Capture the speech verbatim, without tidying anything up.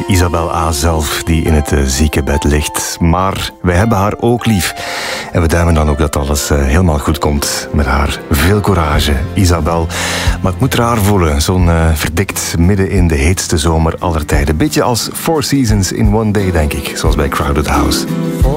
Isabel A. zelf die in het uh, ziekenbed ligt. Maar wij hebben haar ook lief. En we duimen dan ook dat alles uh, helemaal goed komt met haar. Veel courage, Isabel. Maar het moet raar voelen, zo'n uh, verdikt midden in de heetste zomer aller tijden. Beetje als Four Seasons in One Day, denk ik. Zoals bij Crowded House.